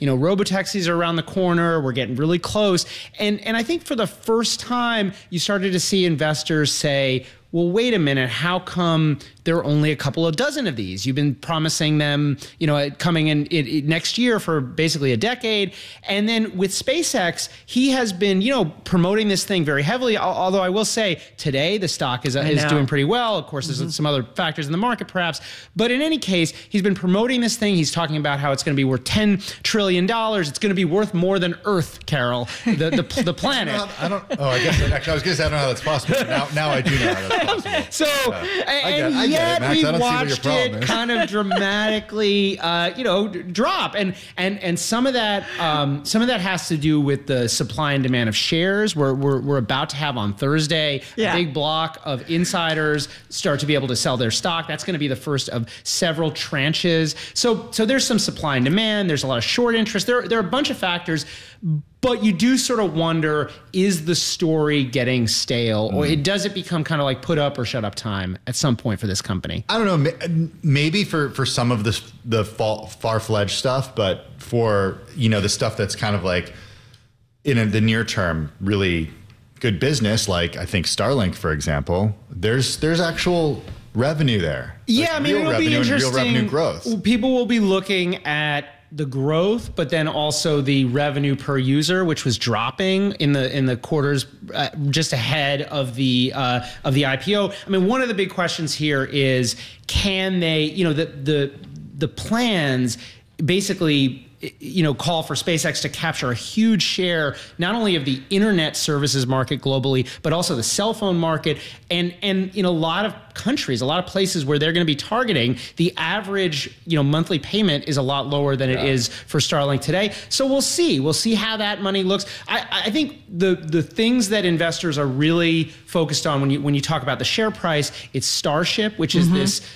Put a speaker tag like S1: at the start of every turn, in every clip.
S1: robotaxis are around the corner. We're getting really close. And I think for the first time, you started to see investors say, well, wait a minute, how come there are only a couple of dozen of these? You've been promising them, coming in next year for basically a decade. And then with SpaceX, he has been, promoting this thing very heavily. Although I will say today the stock is doing pretty well. Of course, there's some other factors in the market perhaps. But in any case, he's been promoting this thing. He's talking about how it's going to be worth $10 trillion. It's going to be worth more than Earth, Carol, the planet.
S2: I guess actually I was going to say I don't know how that's possible. Now I do know how that's possible.
S1: So, and yet we watched it kind of dramatically, drop, and some of that has to do with the supply and demand of shares. We're about to have on Thursday a big block of insiders start to be able to sell their stock. That's going to be the first of several tranches. So there's some supply and demand. There's a lot of short interest. There are a bunch of factors. But you do sort of wonder, is the story getting stale, or does it become kind of like put up or shut up time at some point for this company?
S2: I don't know. Maybe for some of the far-fledged stuff, but for the stuff that's kind of like in the near term, really good business, like I think Starlink, for example, there's actual revenue there.
S1: Yeah,
S2: like
S1: it'll be interesting.
S2: Real revenue growth.
S1: People will be looking at the growth, but then also the revenue per user, which was dropping in the quarters just ahead of the IPO. I mean, one of the big questions here is, can they, the plans basically call for SpaceX to capture a huge share, not only of the internet services market globally, but also the cell phone market. And in a lot of countries, a lot of places where they're going to be targeting, the average, monthly payment is a lot lower than it is for Starlink today. So we'll see. We'll see how that money looks. I think the things that investors are really focused on when you talk about the share price, it's Starship, which is this,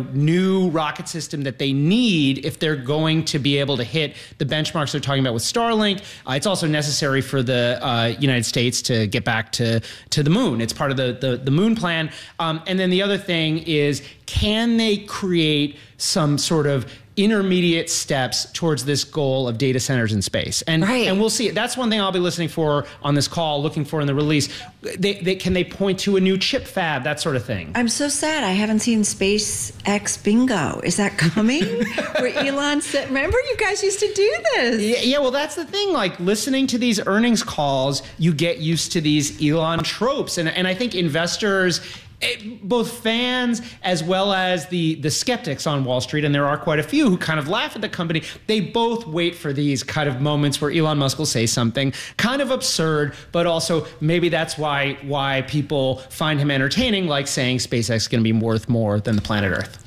S1: new rocket system that they need if they're going to be able to hit the benchmarks they're talking about with Starlink. It's also necessary for the United States to get back to the moon. It's part of the moon plan. And then the other thing is, can they create some sort of intermediate steps towards this goal of data centers in space? And we'll see. That's one thing I'll be listening for on this call, looking for in the release. Can they point to a new chip fab, that sort of thing?
S3: I'm so sad I haven't seen SpaceX Bingo. Is that coming? Where Elon said, remember you guys used to do this.
S1: Yeah, well, that's the thing. Like, listening to these earnings calls, you get used to these Elon tropes. And I think investors, both fans as well as the skeptics on Wall Street, and there are quite a few who kind of laugh at the company, they both wait for these kind of moments where Elon Musk will say something kind of absurd, but also maybe that's why people find him entertaining, like saying SpaceX is going to be worth more than the planet Earth.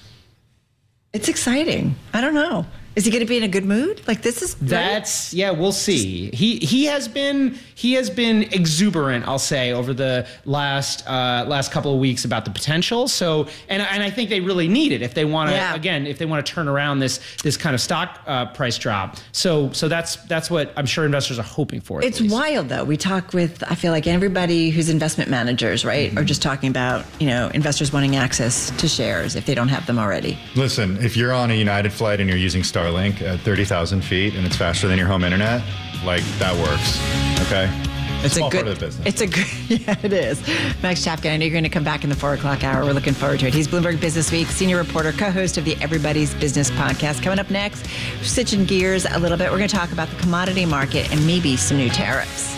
S3: It's exciting. I don't know. Is he going to be in a good mood? Like, this is
S1: we'll see. He has been exuberant, I'll say, over the last couple of weeks about the potential. So, and I think they really need it if they want to if they want to turn around this kind of stock price drop. So that's what I'm sure investors are hoping for.
S3: It's wild though. We talk with, I feel like everybody who's investment managers, right, are just talking about investors wanting access to shares if they don't have them already.
S2: Listen, if you're on a United flight and you're using Starlink at 30,000 feet and it's faster than your home internet, like, that works. Okay.
S3: It's a good
S2: part of the business.
S3: It's a good, yeah, it is. Max Chapkin, I know you're going to come back in the 4 o'clock hour. We're looking forward to it. He's Bloomberg Business Week senior reporter, co-host of the Everybody's Business podcast. Coming up next, switching gears a little bit, we're going to talk about the commodity market and maybe some new tariffs.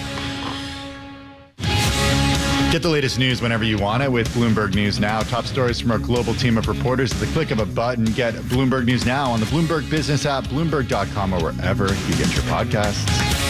S2: Get the latest news whenever you want it with Bloomberg News Now. Top stories from our global team of reporters at the click of a button. Get Bloomberg News Now on the Bloomberg Business app, Bloomberg.com, or wherever you get your podcasts.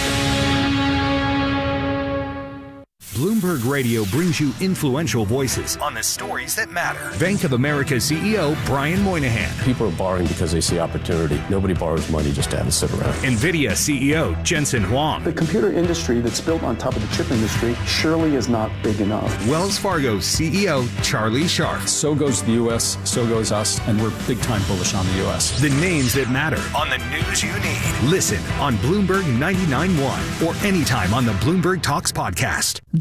S4: Bloomberg Radio brings you influential voices on the stories that matter. Bank of America CEO Brian Moynihan.
S5: People are borrowing because they see opportunity. Nobody borrows money just to have it sit around.
S4: NVIDIA CEO Jensen Huang.
S6: The computer industry that's built on top of the chip industry surely is not big enough.
S4: Wells Fargo CEO Charlie Scharf.
S7: So goes the U.S., so goes us, and we're big time bullish on the U.S.
S4: The names that matter on the news you need. Listen on Bloomberg 99.1 or anytime on the Bloomberg Talks podcast.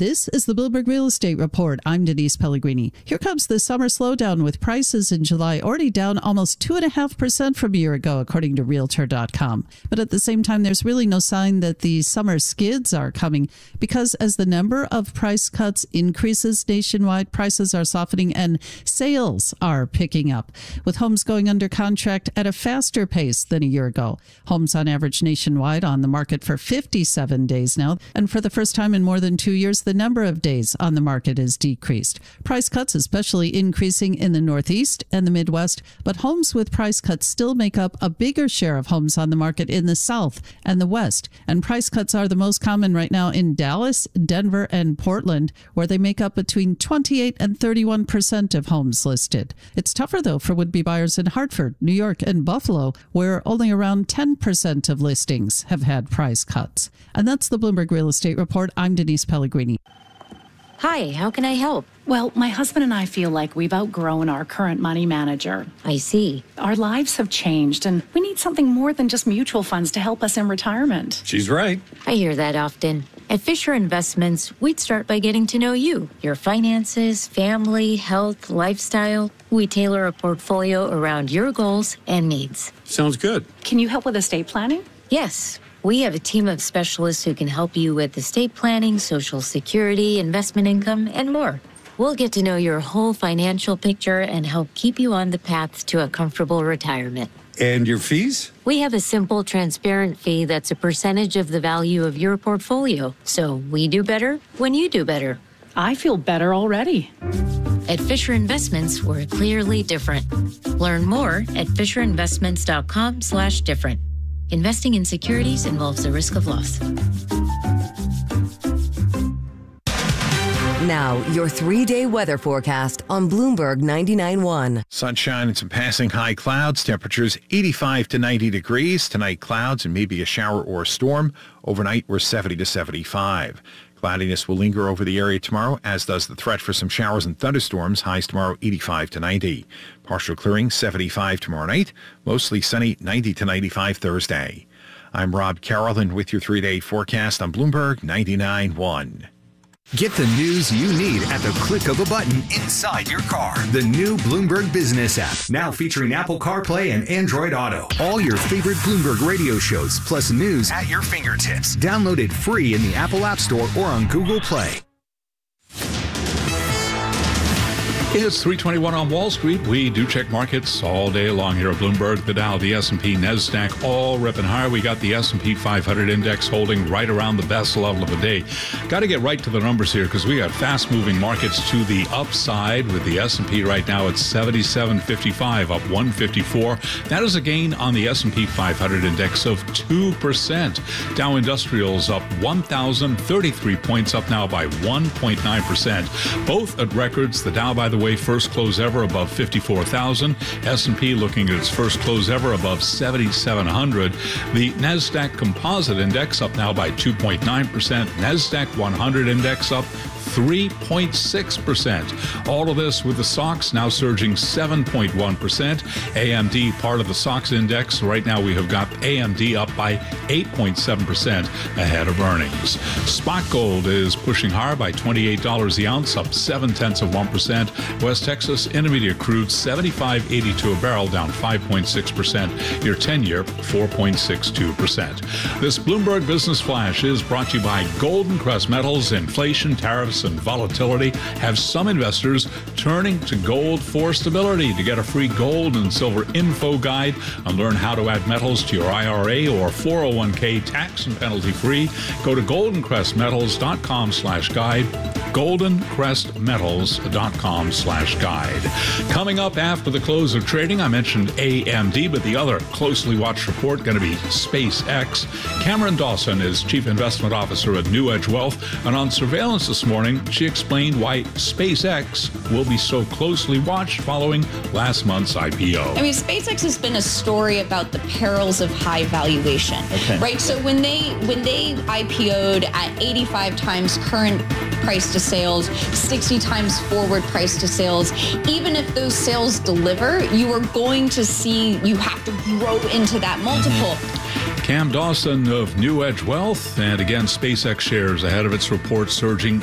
S8: This is the Bloomberg Real Estate Report. I'm Denise Pellegrini. Here comes the summer slowdown with prices in July already down almost 2.5% from a year ago, according to Realtor.com. But at the same time, there's really no sign that the summer skids are coming because as the number of price cuts increases nationwide, prices are softening and sales are picking up, with homes going under contract at a faster pace than a year ago. Homes on average nationwide on the market for 57 days now, and for the first time in more than 2 years, the number of days on the market is decreased. Price cuts especially increasing in the Northeast and the Midwest, but homes with price cuts still make up a bigger share of homes on the market in the South and the West. And price cuts are the most common right now in Dallas, Denver, and Portland, where they make up between 28 and 31% of homes listed. It's tougher, though, for would-be buyers in Hartford, New York, and Buffalo, where only around 10% of listings have had price cuts. And that's the Bloomberg Real Estate Report. I'm Denise Pellegrini.
S9: Hi, how can I help?
S10: Well, my husband and I feel like we've outgrown our current money manager.
S9: I see.
S10: Our lives have changed, and we need something more than just mutual funds to help us in retirement.
S11: She's right.
S9: I hear that often. At Fisher Investments, we'd start by getting to know you, your finances, family, health, lifestyle. We tailor a portfolio around your goals and needs.
S11: Sounds good.
S10: Can you help with estate planning?
S9: Yes. We have a team of specialists who can help you with estate planning, Social Security, investment income, and more. We'll get to know your whole financial picture and help keep you on the path to a comfortable retirement.
S11: And your fees?
S9: We have a simple, transparent fee that's a percentage of the value of your portfolio. So we do better when you do better.
S10: I feel better already.
S9: At Fisher Investments, we're clearly different. Learn more at FisherInvestments.com/different. Investing in securities involves the risk of loss.
S12: Now, your 3-day weather forecast on Bloomberg 99.1.
S13: Sunshine and some passing high clouds. Temperatures 85 to 90 degrees. Tonight, clouds and maybe a shower or a storm. Overnight, we're 70 to 75. Cloudiness will linger over the area tomorrow, as does the threat for some showers and thunderstorms. Highs tomorrow 85 to 90. Partial clearing 75 tomorrow night. Mostly sunny 90 to 95 Thursday. I'm Rob Carroll, and with your 3-day forecast on Bloomberg 99.1.
S4: Get the news you need at the click of a button inside your car. The new Bloomberg Business app, now featuring Apple CarPlay and Android Auto. All your favorite Bloomberg radio shows, plus news at your fingertips. Download it free in the Apple App Store or on Google Play.
S14: It's 3:21 on Wall Street. We do check markets all day long here at Bloomberg. The Dow, the S&P, NASDAQ, all ripping higher. We got the S&P 500 index holding right around the best level of the day. Got to get right to the numbers here because we got fast-moving markets to the upside with the S&P right now at 77.55, up 154. That is a gain on the S&P 500 index of 2%. Dow Industrials up 1,033 points, up now by 1.9%. Both at records. The Dow, by the way, first close ever above 54,000. S&P looking at its first close ever above 7,700. The NASDAQ Composite Index up now by 2.9%. NASDAQ 100 Index up 3.6%. All of this with the SOX now surging 7.1%. AMD, part of the SOX index. Right now we have got AMD up by 8.7% ahead of earnings. Spot gold is pushing higher by $28 the ounce, up 0.7%. West Texas Intermediate crude 75.82 a barrel, down 5.6%. Your 10-year 4.62%. This Bloomberg Business Flash is brought to you by Golden Crest Metals. Inflation, tariffs, and volatility have some investors turning to gold for stability. To get a free gold and silver info guide and learn how to add metals to your IRA or 401k tax and penalty free, go to goldencrestmetals.com/guide. goldencrestmetals.com/guide. Coming up after the close of trading, I mentioned AMD, but the other closely watched report going to be SpaceX. Cameron Dawson is Chief Investment Officer at New Edge Wealth, and on surveillance this morning, she explained why SpaceX will be so closely watched following last month's IPO.
S15: I mean, SpaceX has been a story about the perils of high valuation, right? So when they IPO'd at 85 times current price to sales, 60 times forward price to sales, even if those sales deliver, you are going to see, you have to grow into that multiple.
S14: Cam Dawson of New Edge Wealth. And again, SpaceX shares ahead of its report surging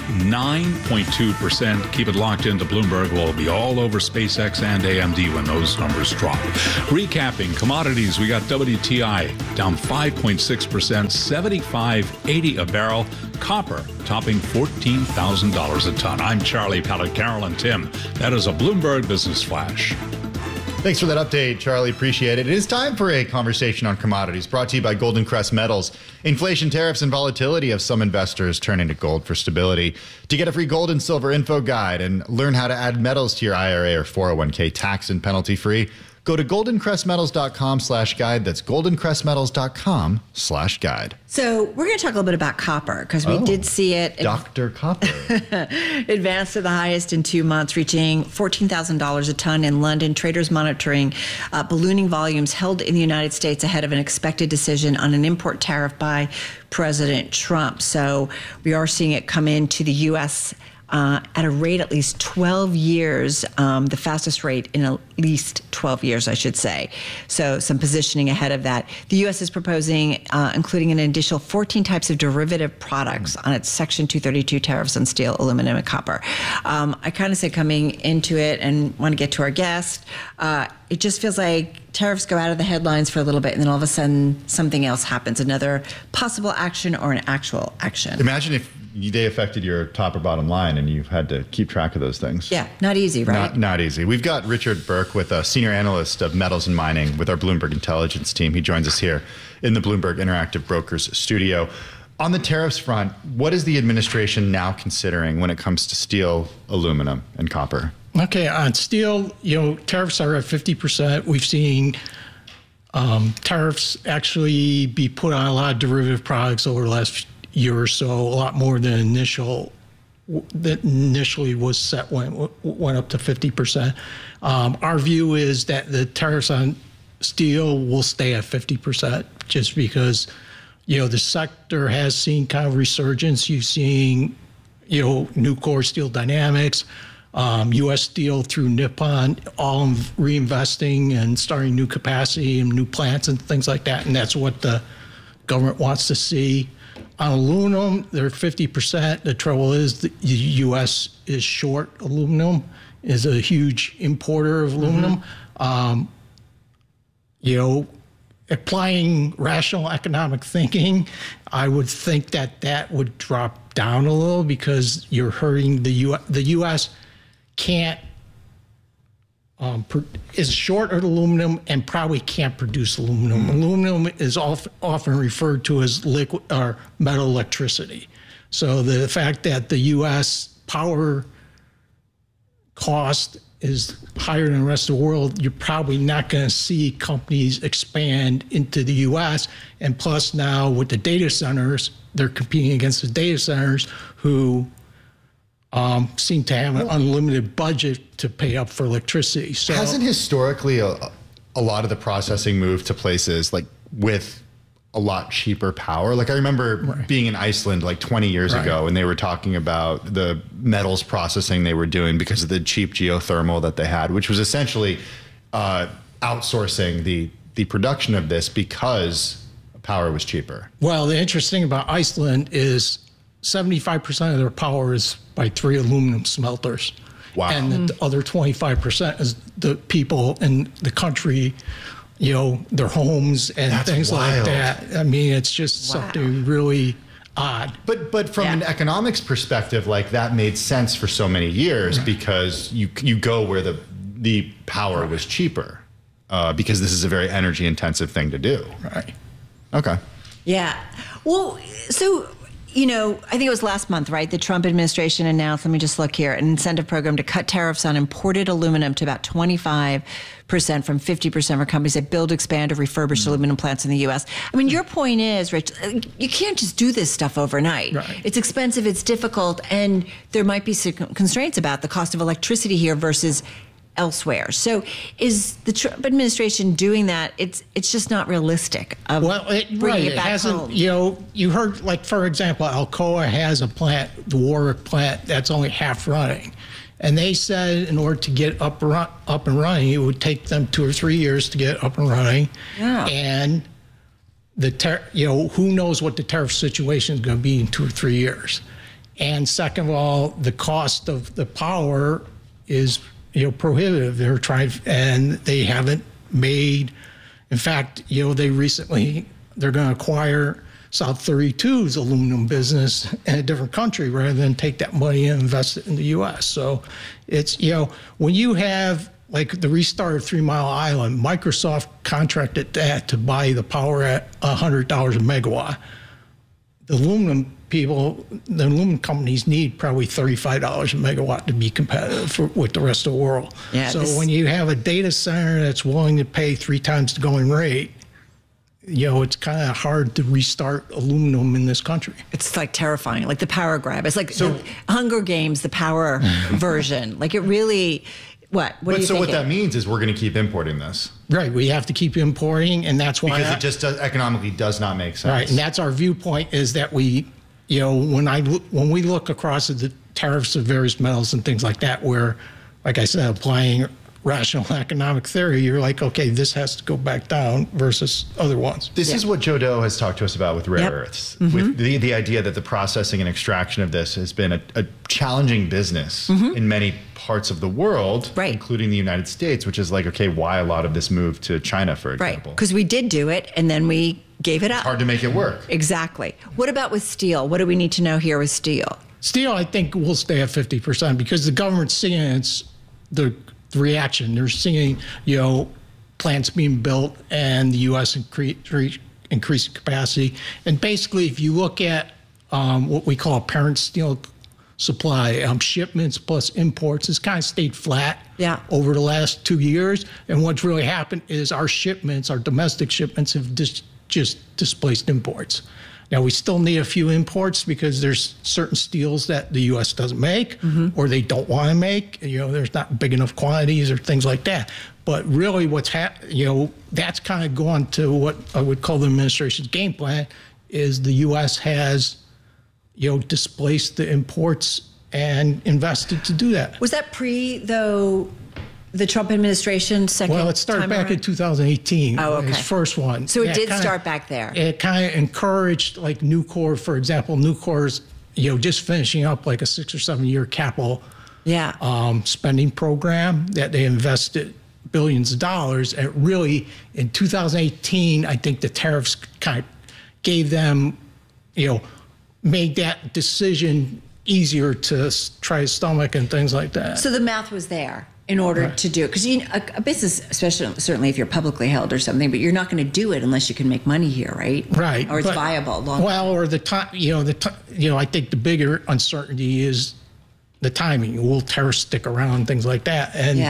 S14: 9.2%. Keep it locked into Bloomberg. We'll be all over SpaceX and AMD when those numbers drop. Recapping commodities, we got WTI down 5.6%, $75.80 a barrel. Copper topping $14,000 a ton. I'm Charlie Pallett, Carol and Tim. That is a Bloomberg Business Flash.
S2: Thanks for that update, Charlie. Appreciate it. It is time for a conversation on commodities brought to you by Golden Crest Metals. Inflation, tariffs, and volatility have some investors turning to gold for stability. To get a free gold and silver info guide and learn how to add metals to your IRA or 401k tax and penalty free, go to goldencrestmetals.com/guide. That's goldencrestmetals.com/guide.
S3: So we're going to talk a little bit about copper because we did see it.
S2: Dr. Copper.
S3: Advanced to the highest in 2 months, reaching $14,000 a ton in London. Traders monitoring ballooning volumes held in the United States ahead of an expected decision on an import tariff by President Trump. So we are seeing it come into the U.S. At a rate at least 12 years, the fastest rate in at least 12 years, I should say. So some positioning ahead of that. The U.S. is proposing including an additional 14 types of derivative products on its Section 232 tariffs on steel, aluminum, and copper. I kind of said coming into it and want to get to our guest, it just feels like tariffs go out of the headlines for a little bit, and then all of a sudden something else happens, another possible action or an actual action.
S2: Imagine if they affected your top or bottom line and you've had to keep track of those things.
S3: Yeah, not easy, right?
S2: Not easy. We've got Richard Burke with a senior analyst of metals and mining with our Bloomberg Intelligence team. He joins us here in the Bloomberg Interactive Brokers studio. On the tariffs front, what is the administration now considering when it comes to steel, aluminum, and copper?
S11: Okay, on steel, tariffs are at 50%. We've seen tariffs actually be put on a lot of derivative products over the last year or so, a lot more than initially was set when it went up to 50%. Our view is that the tariffs on steel will stay at 50% just because, the sector has seen kind of resurgence. You've seen, Nucor, Steel Dynamics, U.S. Steel through Nippon, all reinvesting and starting new capacity and new plants and things like that. And that's what the government wants to see. On aluminum, they're 50%. The trouble is the U.S. is short aluminum, is a huge importer of aluminum. Applying rational economic thinking, I would think that would drop down a little because you're hurting the U.S. can't is short of aluminum and probably can't produce aluminum. Aluminum is often referred to as liquid or metal electricity. So the fact that the U.S. power cost is higher than the rest of the world, you're probably not going to see companies expand into the U.S. And plus now with the data centers, they're competing against the data centers who seem to have an unlimited budget to pay up for electricity. So
S2: hasn't historically a lot of the processing moved to places like with a lot cheaper power? Like I remember being in Iceland like 20 years ago, and they were talking about the metals processing they were doing because of the cheap geothermal that they had, which was essentially outsourcing the production of this because power was cheaper.
S11: Well, the interesting about Iceland is 75% of their power is by 3 aluminum smelters.
S2: Wow.
S11: And the other 25% is the people in the country, their homes and things like that. I mean, it's just something really odd.
S2: But from an economics perspective, like that made sense for so many years because you go where the power was cheaper because this is a very energy intensive thing to do.
S11: Right.
S2: Okay.
S3: Yeah. Well, so I think it was last month, right? The Trump administration announced, let me just look here, an incentive program to cut tariffs on imported aluminum to about 25% from 50% for companies that build, expand, or refurbish aluminum plants in the U.S. I mean, your point is, Rich, you can't just do this stuff overnight.
S11: Right.
S3: It's expensive, it's difficult, and there might be some constraints about the cost of electricity here versus elsewhere. So is the Trump administration doing that? It's just not realistic.
S11: It hasn't, you heard, like, for example, Alcoa has a plant, the Warwick plant, that's only half running. And they said in order to get up and running, it would take them 2 or 3 years to get up and running.
S3: Yeah.
S11: And who knows what the tariff situation is going to be in 2 or 3 years. And second of all, the cost of the power is, prohibitive. They're trying, and they haven't made, in fact, they're going to acquire South 32's aluminum business in a different country rather than take that money and invest it in the U.S. So it's, when you have like the restart of 3 Mile Island, Microsoft contracted that to buy the power at $100 a megawatt. The aluminum companies need probably $35 a megawatt to be competitive with the rest of the world. Yeah, so when you have a data center that's willing to pay 3 times the going rate, it's kind of hard to restart aluminum in this country.
S3: It's like terrifying, like the power grab. It's like the Hunger Games, the power version. Like it really, what are you thinking?
S2: What that means is we're going to keep importing this.
S11: Right, we have to keep importing, and that's why
S2: because it just economically does not make sense.
S11: Right, and that's our viewpoint is that we, when we look across at the tariffs of various metals and things like that, where, like I said, applying rational economic theory, you're like, okay, this has to go back down versus other ones.
S2: This is what Joe Doe has talked to us about with rare earths, with the idea that the processing and extraction of this has been a challenging business in many parts of the world, including the United States, which is like, okay, why a lot of this moved to China, for example?
S3: Right, because we did do it, and then we gave it up.
S2: It's hard to make it work.
S3: Exactly. What about with steel? What do we need to know here with steel?
S11: Steel, I think, will stay at 50% because the government's seeing the reaction. They're seeing, plants being built and the U.S. increasing capacity. And basically, if you look at what we call parent steel supply, shipments plus imports has kind of stayed flat over the last 2 years. And what's really happened is our domestic shipments have just displaced imports. Now, we still need a few imports because there's certain steels that the U.S. doesn't make or they don't want to make. There's not big enough quantities or things like that. But really what's that's kind of gone to what I would call the administration's game plan is the U.S. has, displaced the imports and invested to do that.
S3: Was that the Trump administration second?
S11: Well, it started back in 2018.
S3: Oh, okay.
S11: His first one.
S3: So it did start back there.
S11: It kind of encouraged, like Nucor, for example. Nucor's, just finishing up like a 6 or 7 year capital spending program that they invested billions of dollars. And really, in 2018, I think the tariffs kind of gave them, made that decision easier to try to stomach and things like that.
S3: So the math was there in order to do it, because a business, especially certainly if you're publicly held or something, but you're not going to do it unless you can make money here, right?
S11: Right.
S3: Or it's viable.
S11: Or the time, I think the bigger uncertainty is the timing. Will tariffs stick around, things like that? And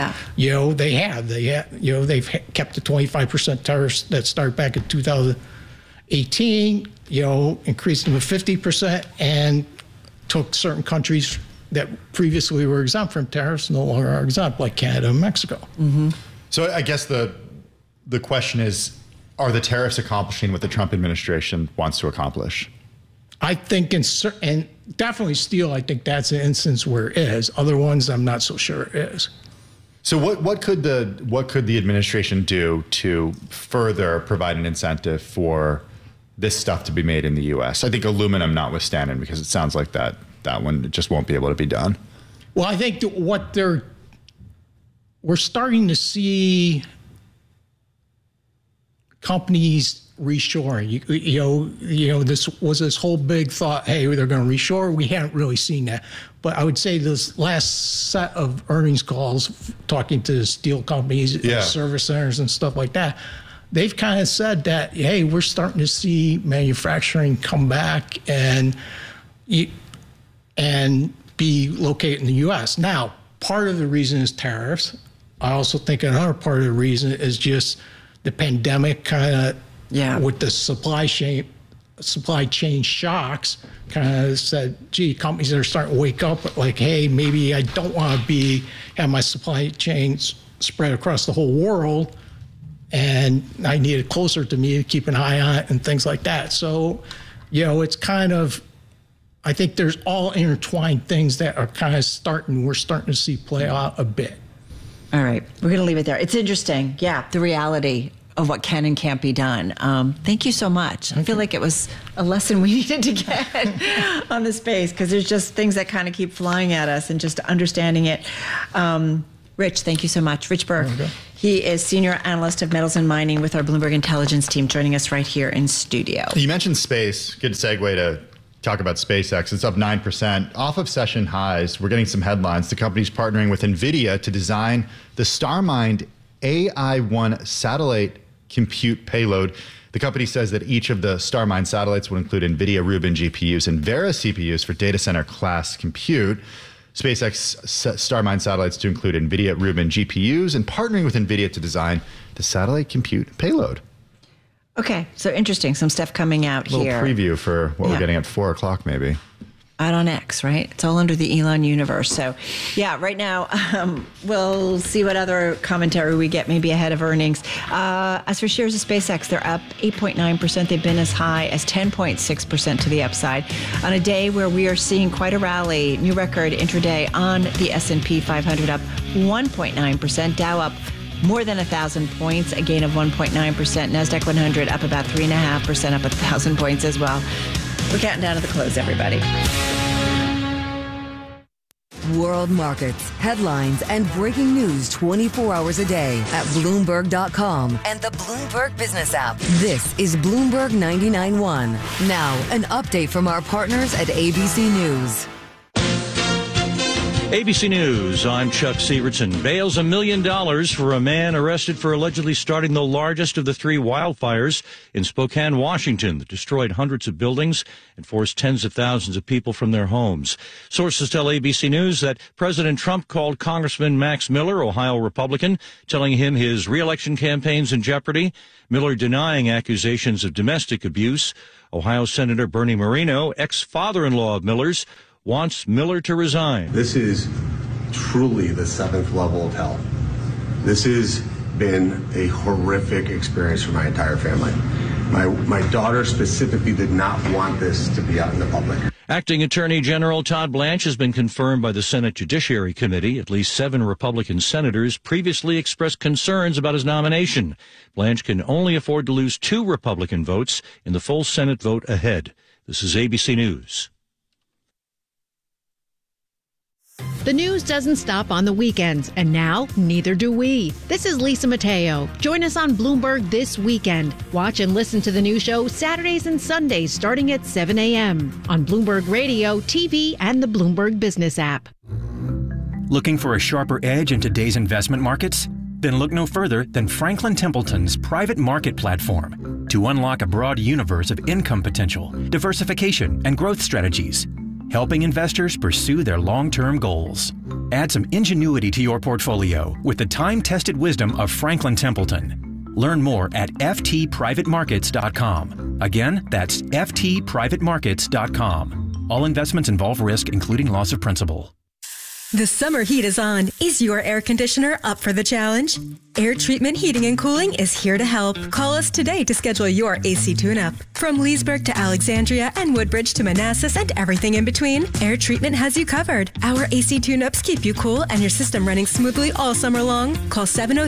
S11: they've kept the 25% tariffs that started back in 2018. Increased them to 50%, and took certain countries that previously were exempt from tariffs no longer are exempt, like Canada and Mexico.
S2: So I guess the question is, are the tariffs accomplishing what the Trump administration wants to accomplish?
S11: I think and definitely steel, I think that's an instance where it is. Other ones, I'm not so sure it is.
S2: So what could the administration do to further provide an incentive for this stuff to be made in the U.S.? I think aluminum notwithstanding, because it sounds like that one just won't be able to be done.
S11: Well, I think we're starting to see companies reshoring. This whole big thought, hey, they're going to reshore. We haven't really seen that. But I would say this last set of earnings calls, talking to steel companies, service centers and stuff like that, they've kind of said that, hey, we're starting to see manufacturing come back and be located in the U.S. Now, part of the reason is tariffs. I also think another part of the reason is just the pandemic kind of, with the supply chain shocks, kind of said, gee, companies are starting to wake up, like, hey, maybe I don't want to have my supply chains spread across the whole world, and I need it closer to me to keep an eye on it and things like that. So, it's kind of, I think there's all intertwined things that are kind of we're starting to see play out a bit.
S3: All right. We're going to leave it there. It's interesting. Yeah. The reality of what can and can't be done. Thank you so much. I feel like it was a lesson we needed to get on the space, because there's just things that kind of keep flying at us, and just understanding it. Rich, thank you so much. Rich Burke. Okay. He is Senior Analyst of Metals and Mining with our Bloomberg Intelligence team, joining us right here in studio.
S2: You mentioned space. Good segue to talk about SpaceX. It's up 9% off of session highs. We're getting some headlines. The company's partnering with NVIDIA to design the StarMind AI-1 satellite compute payload. The company says that each of the StarMind satellites will include NVIDIA Rubin GPUs and Vera CPUs for data center class compute. SpaceX StarMind satellites to include NVIDIA Rubin GPUs, and partnering with NVIDIA to design the satellite compute payload.
S3: Okay, so interesting. Some stuff coming out here.
S2: A little preview for what we're getting at 4 o'clock maybe.
S3: Out on X, right? It's all under the Elon universe. So, yeah, right now, we'll see what other commentary we get maybe ahead of earnings. As for shares of SpaceX, they're up 8.9%. They've been as high as 10.6% to the upside on a day where we are seeing quite a rally. New record intraday on the S&P 500, up 1.9%. Dow up more than 1,000 points, a gain of 1.9%. NASDAQ 100 up about 3.5%, up 1,000 points as well. We're counting down to the close, everybody.
S12: World markets, headlines, and breaking news 24 hours a day at Bloomberg.com and the Bloomberg Business app. This is Bloomberg 99.1. Now, an update from our partners at ABC News.
S16: ABC News, I'm Chuck Sievertson. Bails $1 million for a man arrested for allegedly starting the largest of the 3 wildfires in Spokane, Washington, that destroyed hundreds of buildings and forced tens of thousands of people from their homes. Sources tell ABC News that President Trump called Congressman Max Miller, Ohio Republican, telling him his re-election campaign's in jeopardy. Miller denying accusations of domestic abuse. Ohio Senator Bernie Moreno, ex-father-in-law of Miller's, wants Miller to resign.
S17: This is truly the 7th level of hell. This has been a horrific experience for my entire family. My daughter specifically did not want this to be out in the public.
S16: Acting Attorney General Todd Blanche has been confirmed by the Senate Judiciary Committee. At least 7 Republican senators previously expressed concerns about his nomination. Blanche can only afford to lose 2 Republican votes in the full Senate vote ahead. This is ABC News.
S18: The news doesn't stop on the weekends, and now neither do we. This is Lisa Mateo. Join us on Bloomberg This Weekend. Watch and listen to the new show Saturdays and Sundays starting at 7 a.m. on Bloomberg Radio, TV, and the Bloomberg Business app.
S19: Looking for a sharper edge in today's investment markets? Then look no further than Franklin Templeton's private market platform to unlock a broad universe of income potential, diversification, and growth strategies, helping investors pursue their long-term goals. Add some ingenuity to your portfolio with the time-tested wisdom of Franklin Templeton. Learn more at ftprivatemarkets.com. Again, that's ftprivatemarkets.com. All investments involve risk, including loss of principal.
S20: The summer heat is on. Is your air conditioner up for the challenge? Air Treatment Heating and Cooling is here to help. Call us today to schedule your AC tune-up. From Leesburg to Alexandria and Woodbridge to Manassas and everything in between, Air Treatment has you covered. Our AC tune-ups keep you cool and your system running smoothly all summer long. Call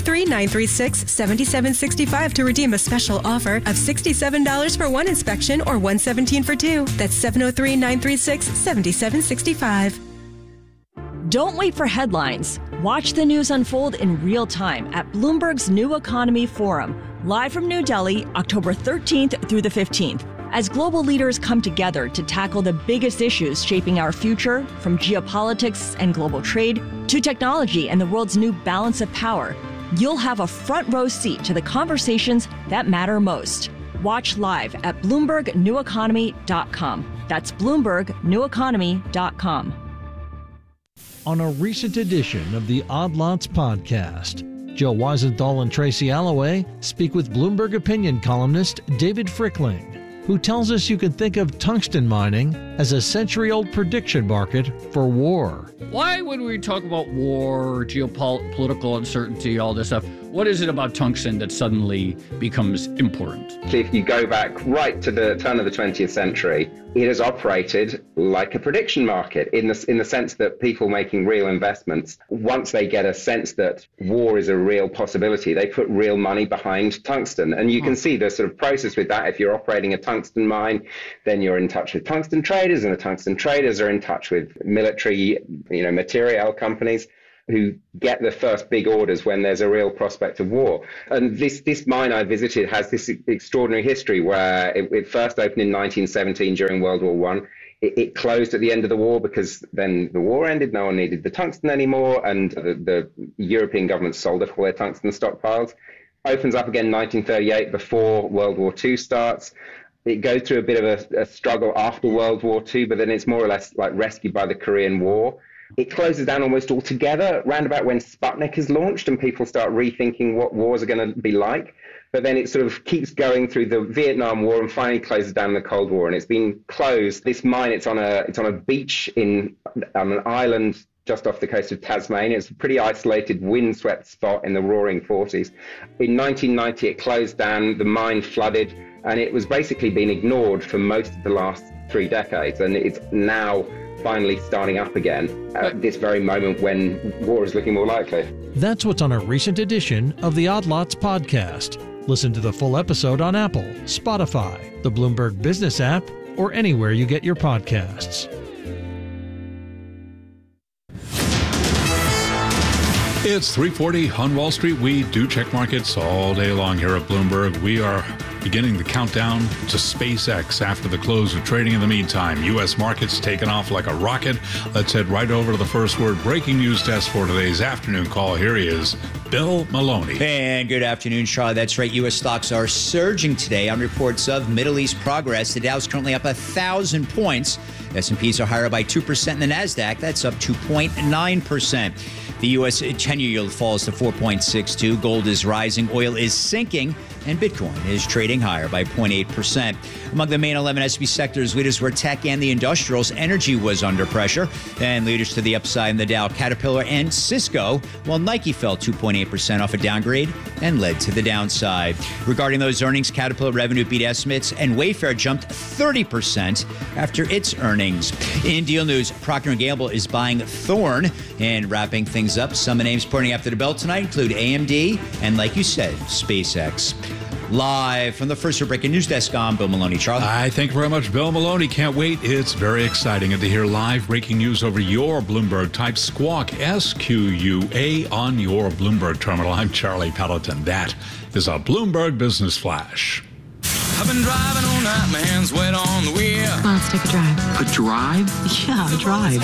S20: 703-936-7765 to redeem a special offer of $67 for 1 inspection or $117 for 2. That's 703-936-7765.
S21: Don't wait for headlines. Watch the news unfold in real time at Bloomberg's New Economy Forum, live from New Delhi, October 13th through the 15th. As global leaders come together to tackle the biggest issues shaping our future, from geopolitics and global trade to technology and the world's new balance of power, you'll have a front row seat to the conversations that matter most. Watch live at BloombergNewEconomy.com. That's BloombergNewEconomy.com.
S22: On a recent edition of the Odd Lots podcast, Joe Weisenthal and Tracy Alloway speak with Bloomberg opinion columnist David Frickling, who tells us you can think of tungsten mining as a century-old prediction market for war.
S23: Why would we talk about war, geopolitical uncertainty, all this stuff?
S1: What is it about tungsten that suddenly becomes important?
S5: If you go back right to the turn of the 20th century, it has operated like a prediction market in the sense that people making real investments, once they get a sense that war is a real possibility, they put real money behind tungsten. And you can see the sort of process with that. If you're operating a tungsten mine, then you're in touch with tungsten traders, and the tungsten traders are in touch with military, material companies who get the first big orders when there's a real prospect of war. And this mine I visited has this extraordinary history where it first opened in 1917 during World War I. It closed at the end of the war because then the war ended, no one needed the tungsten anymore, and the European governments sold off all their tungsten stockpiles. Opens up again in 1938 before World War II starts. It goes through a bit of a struggle after World War II, but then it's more or less like rescued by the Korean War. It closes down almost altogether round about when Sputnik is launched and people start rethinking what wars are going to be like. But then it sort of keeps going through the Vietnam War and finally closes down the Cold War. And it's been closed. This mine, it's on a beach on an island just off the coast of Tasmania. It's a pretty isolated, windswept spot in the roaring 40s. In 1990, it closed down, the mine flooded, and it was basically being ignored for most of the last 3 decades. And it's now finally starting up again at this very moment when war is looking more likely.
S22: That's what's on a recent edition of the Odd Lots podcast. Listen to the full episode on Apple, Spotify, the Bloomberg Business app, or anywhere you get your podcasts.
S14: It's 3:40 on Wall Street. We do check markets all day long here at Bloomberg. We are beginning the countdown to SpaceX after the close of trading. In the meantime, U.S. markets taking off like a rocket. Let's head right over to the first word breaking news desk for today's afternoon call. Here he is, Bill Maloney.
S23: And good afternoon, Charlie. That's right. U.S. stocks are surging today on reports of Middle East progress. The Dow's currently up 1,000 points. S&Ps are higher by 2%, and the NASDAQ, that's up 2.9%. The U.S. 10-year yield falls to 4.62. Gold is rising. Oil is sinking. And Bitcoin is trading higher by 0.8%. Among the main 11 S&P sectors, leaders were tech and the industrials. Energy was under pressure. And leaders to the upside in the Dow, Caterpillar and Cisco, while Nike fell 2.8% off a downgrade and led to the downside. Regarding those earnings, Caterpillar revenue beat estimates and Wayfair jumped 30% after its earnings. In deal news, Procter & Gamble is buying Thorne. And wrapping things up, some names pointing after the bell tonight include AMD and, like you said, SpaceX. Live from the first breaking news desk, I'm Bill Maloney. Charlie.
S14: I thank you very much, Bill Maloney. Can't wait. It's very exciting to hear live breaking news over your Bloomberg. Type Squawk, SQUA, on your Bloomberg terminal. I'm Charlie Pelleton. That is a Bloomberg Business Flash.
S24: I've been driving all night, my hands wet on the wheel.
S25: Come on, let's take a drive.
S24: A drive?
S25: Yeah, a drive.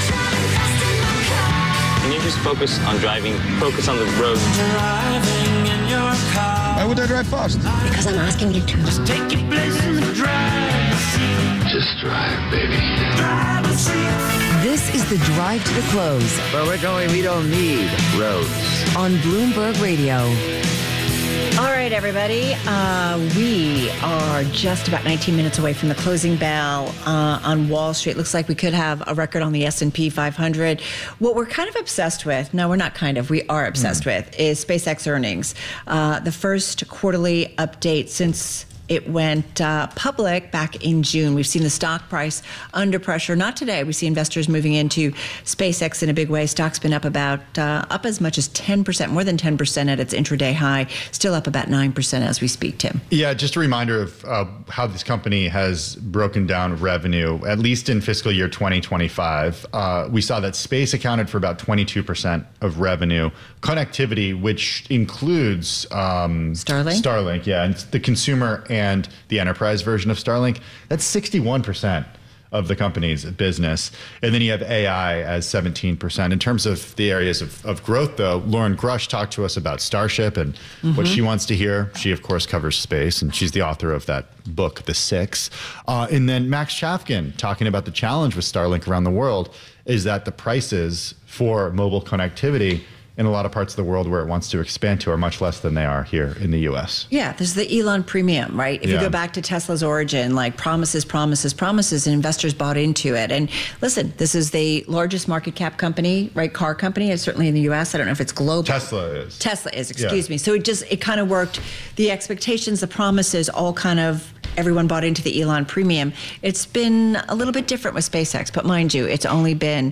S26: Can you just focus on driving? Focus on the road.
S24: Driving in your car.
S27: Why would I drive fast?
S25: Because I'm asking you to.
S24: Just take your place in the driver's seat.
S27: Just drive, baby.
S24: Driver's seat.
S12: This is the drive to the close.
S28: Where we're going, we don't need roads.
S12: On Bloomberg Radio.
S3: All right, everybody. We are just about 19 minutes away from the closing bell on Wall Street. Looks like we could have a record on the S&P 500. What we're kind of obsessed with, no, we're not kind of, we are obsessed with, is SpaceX earnings. The first quarterly update since it went public back in June. We've seen the stock price under pressure. Not today. We see investors moving into SpaceX in a big way. Stock's been up about up as much as 10%, more than 10% at its intraday high. Still up about 9% as we speak, Tim.
S2: Yeah, just a reminder of how this company has broken down revenue, at least in fiscal year 2025. We saw that space accounted for about 22% of revenue. Connectivity, which includes Starlink, yeah, and the consumer and the enterprise version of Starlink, that's 61% of the company's business. And then you have AI as 17%. In terms of the areas of growth, though, Lauren Grush talked to us about Starship and what she wants to hear. She, of course, covers space, and she's the author of that book, The Six. And then Max Chafkin talking about the challenge with Starlink around the world is that the prices for mobile connectivity in a lot of parts of the world where it wants to expand to are much less than they are here in the U.S.
S3: Yeah, there's the Elon premium, right? If you go back to Tesla's origin, like promises, and investors bought into it. And listen, this is the largest market cap company, right? Car company. It's certainly in the U.S. I don't know if it's global.
S2: Tesla is,
S3: excuse me. So it kind of worked. The expectations, the promises, all kind of, everyone bought into the Elon premium. It's been a little bit different with SpaceX, but mind you, it's only been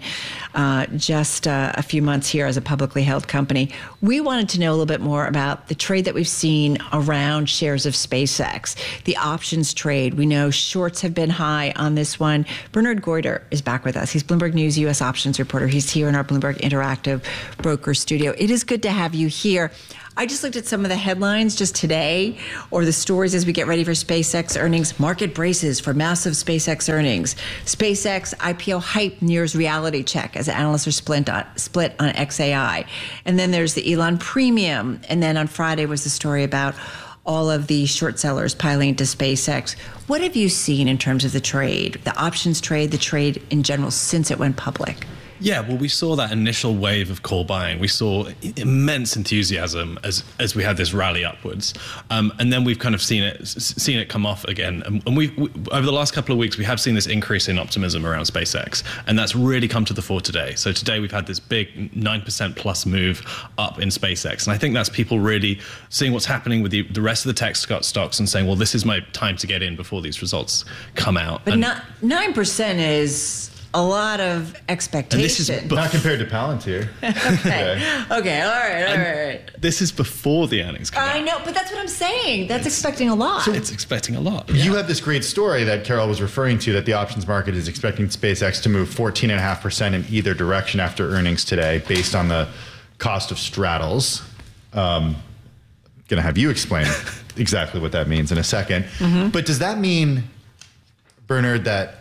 S3: just a few months here as a publicly held company. We wanted to know a little bit more about the trade that we've seen around shares of SpaceX, the options trade. We know shorts have been high on this one. Bernard Goyder is back with us. He's Bloomberg News U.S. options reporter. He's here in our Bloomberg Interactive Broker studio. It is good to have you here. I just looked at some of the headlines just today, or the stories as we get ready for SpaceX earnings. Market braces for massive SpaceX earnings. SpaceX IPO hype nears reality check as analysts are split on XAI. And then there's the Elon premium. And then on Friday was the story about all of the short sellers piling into SpaceX. What have you seen in terms of the trade, the options trade, the trade in general since it went public?
S4: Yeah, well, we saw that initial wave of call buying. We saw immense enthusiasm as we had this rally upwards, and then we've kind of seen it come off again. And we over the last couple of weeks, we have seen this increase in optimism around SpaceX, and that's really come to the fore today. So today we've had this big 9% plus move up in SpaceX, and I think that's people really seeing what's happening with the rest of the tech stocks and saying, well, this is my time to get in before these results come out.
S3: But 9% is a lot of expectation.
S2: And this is not compared to Palantir.
S3: Okay. All right.
S4: This is before the earnings come out.
S3: I know, but that's what I'm saying. That's expecting a lot.
S4: So it's expecting a lot.
S2: You have this great story that Carol was referring to, that the options market is expecting SpaceX to move 14.5% in either direction after earnings today, based on the cost of straddles. Going to have you explain exactly what that means in a second. Mm-hmm. But does that mean, Bernard, that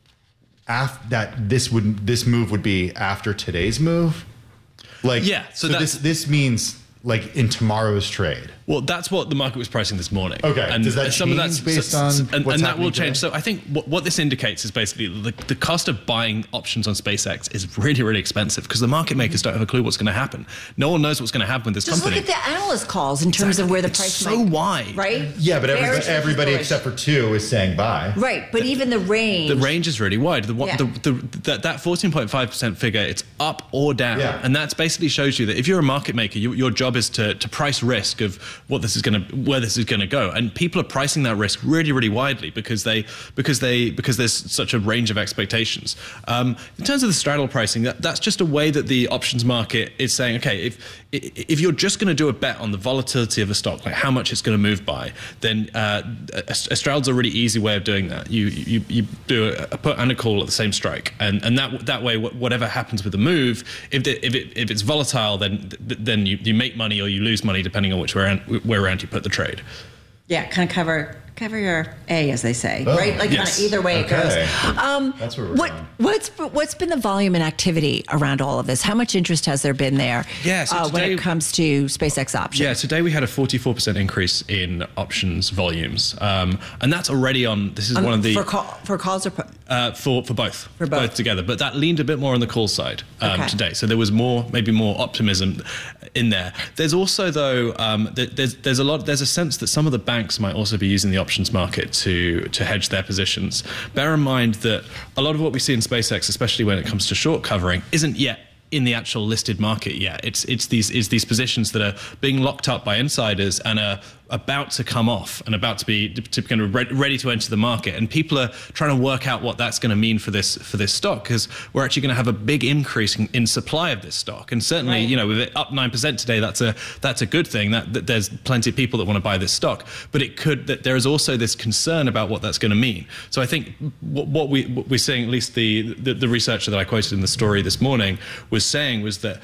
S2: this move would be after today's move? Like, yeah. So this means like in tomorrow's trade.
S4: Well, that's what the market was pricing this morning.
S2: Okay.
S4: And
S2: does that change based on what's
S4: that will
S2: today?
S4: change. So I think what this indicates is basically the cost of buying options on SpaceX is really, really expensive because the market makers don't have a clue what's going to happen. No one knows what's going to happen with this company.
S3: Just look at the analyst calls in terms of where the price
S4: might. So wide.
S3: Right?
S2: Yeah, but everybody except for two is saying buy.
S3: Right, but even the range.
S4: The range is really wide. That 14.5% figure, it's up or down. Yeah. And that basically shows you that if you're a market maker, your job is to price risk of where this is going to go, and people are pricing that risk really, really widely because there's such a range of expectations. In terms of the straddle pricing, that's just a way that the options market is saying, okay, if you're just going to do a bet on the volatility of a stock, like how much it's going to move by, then a straddle's a really easy way of doing that. You do a put and a call at the same strike, and that way, whatever happens with the move, if it's volatile, then you make money or you lose money depending on where around you put the trade.
S3: Yeah, kind of cover your A, as they say, right? Like kind of either way it goes.
S2: That's where we're going.
S3: What's been the volume and activity around all of this? How much interest has there been there when it comes to SpaceX options?
S4: Yeah, today we had a 44% increase in options volumes, and that's already on. This is one of the
S3: for calls or
S4: for both together. But that leaned a bit more on the call side today. So there was maybe more optimism in there. There's also though there's a sense that some of the banks might also be using the options market to hedge their positions. Bear in mind that a lot of what we see in SpaceX, especially when it comes to short covering, isn't yet in the actual listed market yet. It's these positions that are being locked up by insiders and are about to come off and about to be kind of ready to enter the market, and people are trying to work out what that's going to mean for this stock, because we're actually going to have a big increase in supply of this stock, and certainly with it up 9% today, that's a good thing. That there's plenty of people that want to buy this stock, but that there is also this concern about what that's going to mean. So I think what we're seeing, at least the researcher that I quoted in the story this morning was saying was that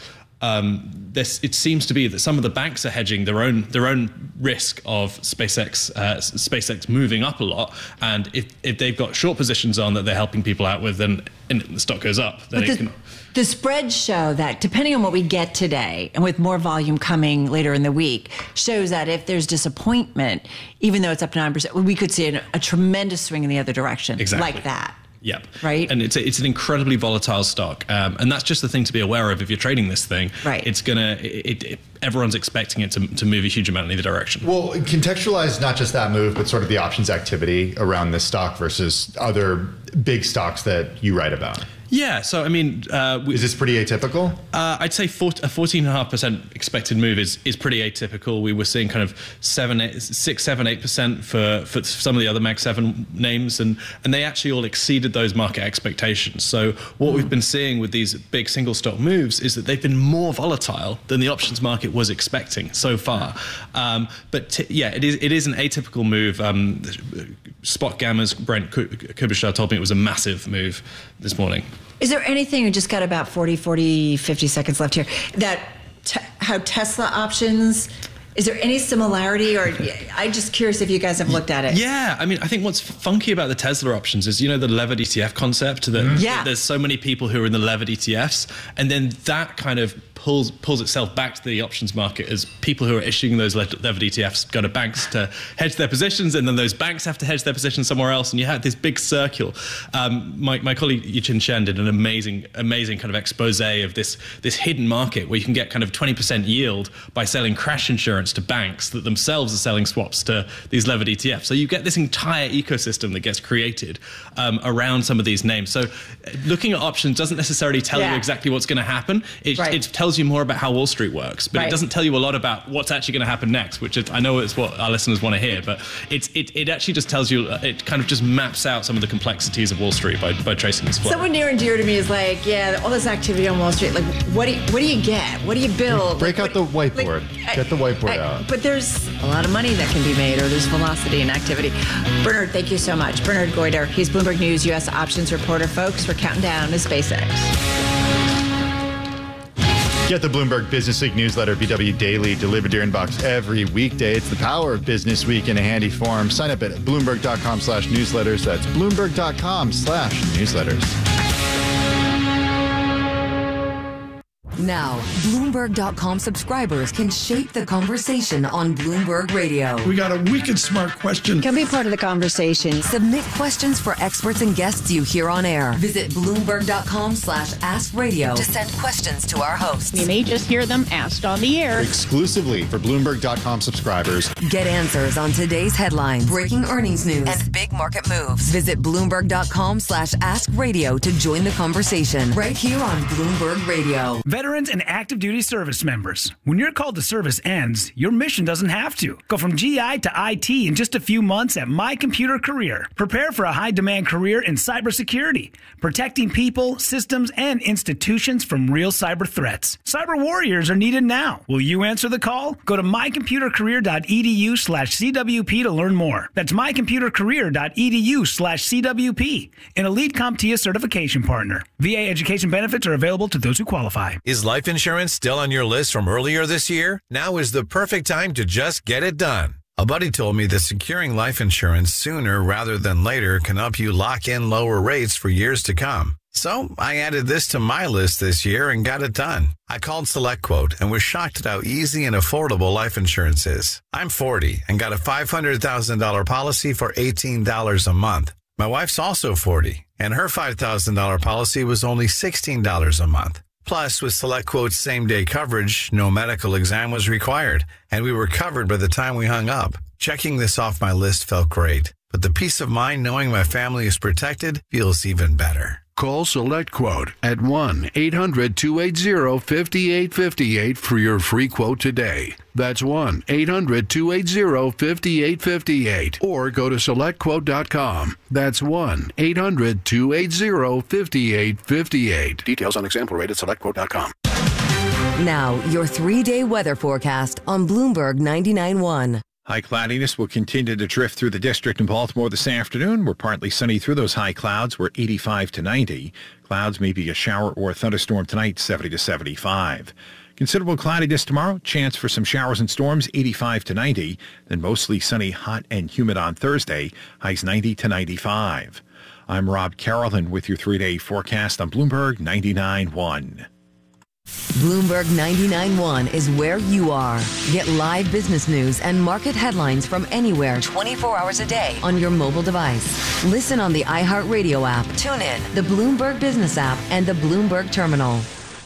S4: it seems to be that some of the banks are hedging their own risk of SpaceX moving up a lot, and if they've got short positions on that they're helping people out with, then and the stock goes up. Then
S3: the spreads show that, depending on what we get today, and with more volume coming later in the week, shows that if there's disappointment, even though it's up 9%, we could see a tremendous swing in the other direction, like that.
S4: Yep.
S3: Right.
S4: And it's an incredibly volatile stock. And that's just the thing to be aware of if you're trading this thing.
S3: Right.
S4: It's everyone's expecting it to move a huge amount in either direction.
S2: Well, contextualize not just that move, but sort of the options activity around this stock versus other big stocks that you write about.
S4: Yeah, so I mean,
S2: is this pretty atypical?
S4: I'd say a 14.5% expected move is pretty atypical. We were seeing kind of 6-8% for some of the other Mag 7 names, and they actually all exceeded those market expectations. So what we've been seeing with these big single stock moves is that they've been more volatile than the options market was expecting so far. It is an atypical move. Spot Gamma's Brent Kubishar told me it was a massive move this morning.
S3: Is there anything, we just got about 50 seconds left here, that how Tesla options, is there any similarity, or I'm just curious if you guys have looked at it?
S4: Yeah, I mean, I think what's funky about the Tesla options is, the levered ETF concept, that there's so many people who are in the levered ETFs, and then that kind of pulls itself back to the options market as people who are issuing those levered ETFs go to banks to hedge their positions, and then those banks have to hedge their positions somewhere else, and you have this big circle. My colleague Yichin Chen did an amazing kind of expose of this hidden market where you can get kind of 20% yield by selling crash insurance to banks that themselves are selling swaps to these levered ETFs. So you get this entire ecosystem that gets created around some of these names. So looking at options doesn't necessarily tell you exactly what's going to happen. It tells you more about how Wall Street works, but it doesn't tell you a lot about what's actually going to happen next, which is, I know it's what our listeners want to hear, but it actually just tells you, it kind of just maps out some of the complexities of Wall Street by tracing this flow.
S3: Someone near and dear to me is like, all this activity on Wall Street, like what do you get? What do you build?
S2: Break out the whiteboard. Get the whiteboard out.
S3: But there's a lot of money that can be made, or there's velocity and activity. Bernard, thank you so much. Bernard Goyder, he's Bloomberg News U.S. options reporter. Folks, we're counting down to SpaceX.
S2: Get the Bloomberg Business Week newsletter, BW Daily, delivered to your inbox every weekday. It's the power of Business Week in a handy form. Sign up at Bloomberg.com/newsletters. That's Bloomberg.com/newsletters.
S12: Now, Bloomberg.com subscribers can shape the conversation on Bloomberg Radio.
S6: We got a wicked smart question.
S12: Can be part of the conversation. Submit questions for experts and guests you hear on air. Visit Bloomberg.com/AskRadio to send questions to our hosts.
S7: You may just hear them asked on the air.
S2: Exclusively for Bloomberg.com subscribers.
S12: Get answers on today's headlines, breaking earnings news, and big market moves. Visit Bloomberg.com/AskRadio to join the conversation right here on Bloomberg Radio.
S8: Veterans and active duty service members. When your call to service ends, your mission doesn't have to. Go from GI to IT in just a few months at My Computer Career. Prepare for a high-demand career in cybersecurity, protecting people, systems, and institutions from real cyber threats. Cyber warriors are needed now. Will you answer the call? Go to mycomputercareer.edu/CWP to learn more. That's mycomputercareer.edu/CWP, an elite CompTIA certification partner. VA education benefits are available to those who qualify.
S9: Is life insurance still on your list from earlier this year? Now is the perfect time to just get it done. A buddy told me that securing life insurance sooner rather than later can help you lock in lower rates for years to come. So I added this to my list this year and got it done. I called SelectQuote and was shocked at how easy and affordable life insurance is. I'm 40 and got a $500,000 policy for $18 a month. My wife's also 40 and her $5,000 policy was only $16 a month. Plus, with SelectQuote's same-day coverage, no medical exam was required, and we were covered by the time we hung up. Checking this off my list felt great, but the peace of mind knowing my family is protected feels even better.
S10: Call SelectQuote at 1-800-280-5858 for your free quote today. That's 1-800-280-5858. Or go to SelectQuote.com. That's 1-800-280-5858. Details on example rate at SelectQuote.com.
S12: Now, your 3-day weather forecast on Bloomberg 99.1.
S13: High cloudiness will continue to drift through the district in Baltimore this afternoon. We're partly sunny through those high clouds. We're 85 to 90. Clouds may be a shower or a thunderstorm tonight, 70 to 75. Considerable cloudiness tomorrow. Chance for some showers and storms, 85 to 90. Then mostly sunny, hot, and humid on Thursday. Highs 90 to 95. I'm Rob Carolyn with your 3-day forecast on Bloomberg 99.1.
S12: Bloomberg 99.1 is where you are. Get live business news and market headlines from anywhere 24 hours a day on your mobile device. Listen on the iHeartRadio app. Tune in, the Bloomberg Business app, and the Bloomberg Terminal.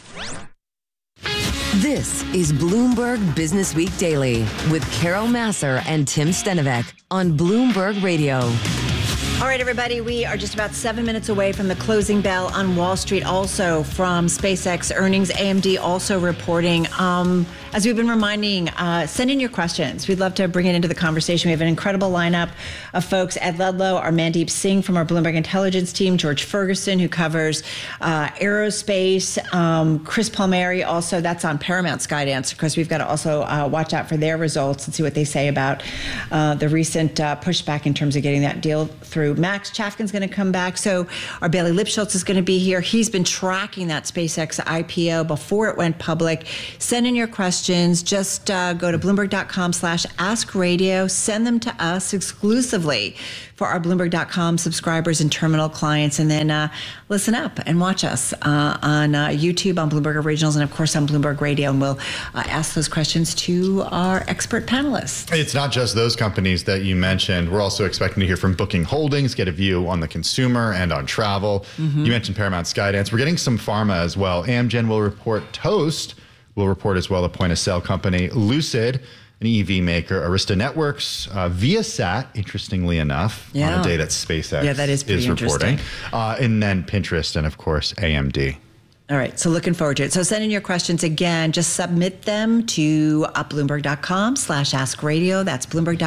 S12: This is Bloomberg Business Week Daily with Carol Massar and Tim Stenovec on Bloomberg Radio.
S3: All right, everybody, we are just about 7 minutes away from the closing bell on Wall Street. Also from SpaceX earnings, AMD also reporting. As we've been reminding, send in your questions. We'd love to bring it into the conversation. We have an incredible lineup of folks. Ed Ludlow, our Mandeep Singh from our Bloomberg Intelligence team, George Ferguson, who covers aerospace, Chris Palmieri, also that's on Paramount Skydance. Of course, we've got to also watch out for their results and see what they say about the recent pushback in terms of getting that deal through. Max Chafkin's going to come back. So our Bailey Lipschultz is going to be here. He's been tracking that SpaceX IPO before it went public. Send in your questions. Just go to Bloomberg.com/AskRadio. Send them to us exclusively for our Bloomberg.com subscribers and terminal clients. And then listen up and watch us on YouTube, on Bloomberg Originals, and of course on Bloomberg Radio. And we'll ask those questions to our expert panelists.
S2: It's not just those companies that you mentioned. We're also expecting to hear from Booking Holdings, get a view on the consumer and on travel. Mm-hmm. You mentioned Paramount Skydance. We're getting some pharma as well. Amgen will report. Toast will report as well, a point-of-sale company. Lucid, an EV maker. Arista Networks, Viasat, interestingly enough, on a day that SpaceX is reporting. And then Pinterest and, of course, AMD.
S3: All right, so looking forward to it. So send in your questions again. Just submit them to Bloomberg.com/AskRadio. That's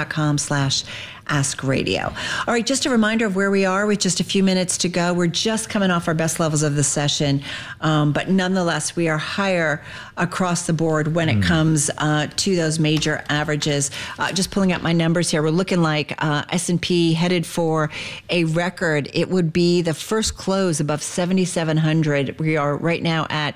S3: Bloomberg.com/AskRadio. All right, just a reminder of where we are with just a few minutes to go. We're just coming off our best levels of the session, but nonetheless, we are higher across the board when it comes to those major averages. Just pulling up my numbers here, we're looking like S&P headed for a record. It would be the first close above 7,700. We are right now at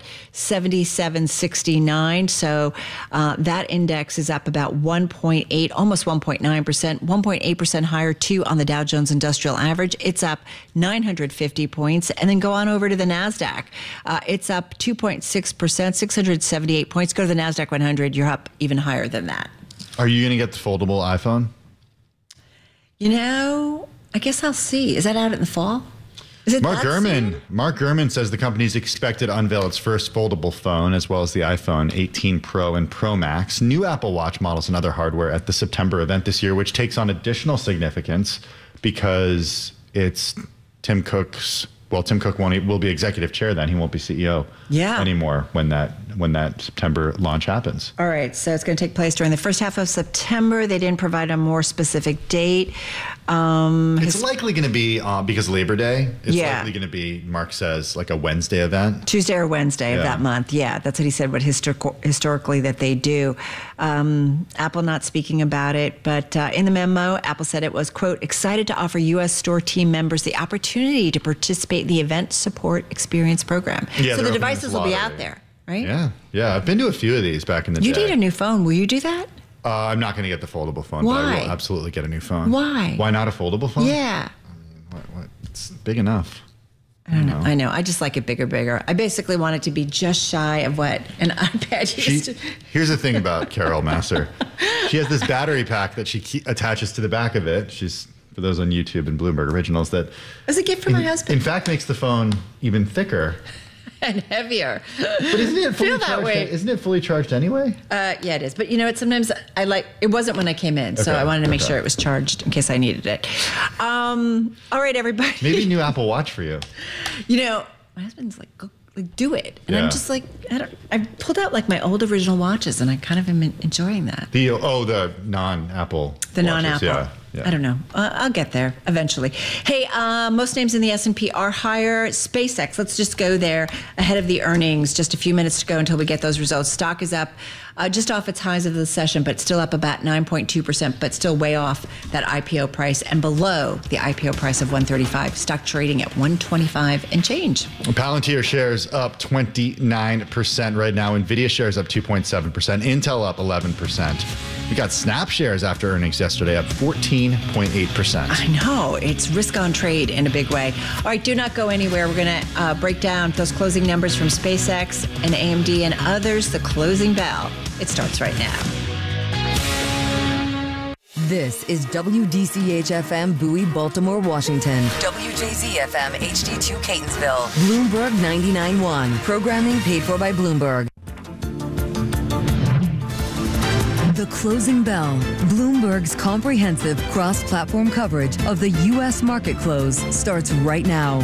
S3: 7,769. So that index is up about 1.8, almost 1.9%, 1.8% higher too on the Dow Jones Industrial Average. It's up 950 points. And then go on over to the NASDAQ. It's up 2.6%, 678 points. Go to the NASDAQ 100. You're up even higher than that.
S2: Are you going to get the foldable iPhone?
S3: You know, I guess I'll see. Is that out in the fall?
S2: Mark Gurman says the company's expected to unveil its first foldable phone, as well as the iPhone 18 Pro and Pro Max, new Apple Watch models and other hardware at the September event this year, which takes on additional significance because it's Tim Cook's. Well, Tim Cook will be executive chair then. He won't be CEO anymore when that September launch happens.
S3: All right. So it's going to take place during the first half of September. They didn't provide a more specific date.
S2: It's likely going to be, because Labor Day, it's likely going to be, Mark says, like a Wednesday event.
S3: Tuesday or Wednesday of that month. Yeah, that's what he said, what historically that they do. Apple not speaking about it, but in the memo, Apple said it was, quote, excited to offer U.S. store team members the opportunity to participate in the Event Support Experience Program.
S2: Yeah,
S3: so the devices will be out there, right?
S2: Yeah. I've been to a few of these back in the day.
S3: You need a new phone. Will you do that?
S2: I'm not going to get the foldable phone,
S3: Why?
S2: but I will absolutely get a new phone.
S3: Why?
S2: Why not a foldable phone?
S3: Yeah.
S2: It's big enough.
S3: I don't know. I know. I just like it bigger. I basically want it to be just shy of what an iPad used to.
S2: Here's the thing about Carol Massar. She has this battery pack that she attaches to the back of it. She's, for those on YouTube and Bloomberg Originals, that
S3: as a gift for my husband.
S2: In fact, makes the phone even thicker.
S3: And heavier.
S2: But isn't it fully charged? Isn't it fully charged anyway?
S3: Yeah, it is. But you know what? Sometimes it wasn't when I came in, so I wanted to make sure it was charged in case I needed it. All right, everybody.
S2: Maybe a new Apple Watch for you.
S3: You know, my husband's like, go, do it, and I'm just like, I pulled out like my old original watches, and I kind of am enjoying that.
S2: The non-Apple.
S3: The non-Apple. Yeah. I don't know. I'll get there eventually. Hey, most names in the S&P are higher. SpaceX, let's just go there ahead of the earnings. Just a few minutes to go until we get those results. Stock is up just off its highs of the session, but still up about 9.2%, but still way off that IPO price and below the IPO price of $135. Stock trading at $125 and change.
S2: Palantir shares up 29% right now. NVIDIA shares up 2.7%. Intel up 11%. We got Snap shares after earnings yesterday up 14.8%.
S3: I know. It's risk on trade in a big way. All right, do not go anywhere. We're going to break down those closing numbers from SpaceX and AMD and others. The closing bell. It starts right now.
S12: This is WDCH-FM Bowie, Baltimore, Washington. WJZ-FM HD2 Catonsville. Bloomberg 99.1. Programming paid for by Bloomberg. The Closing Bell, Bloomberg's comprehensive cross-platform coverage of the U.S. market close, starts right now.